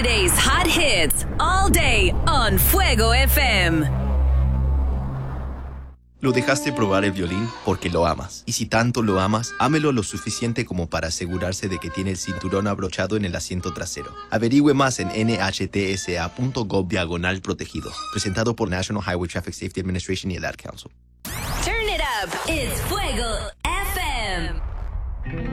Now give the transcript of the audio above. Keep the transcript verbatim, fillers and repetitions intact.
Friday's hot hits all day on Fuego F M. Lo dejaste probar el violín porque lo amas. Y si tanto lo amas, ámelo lo suficiente como para asegurarse de que tiene el cinturón abrochado en el asiento trasero. Averigüe más en nhtsa.gov diagonal protegidos. Presentado por National Highway Traffic Safety Administration y el Ad Council. Turn it up. It's Fuego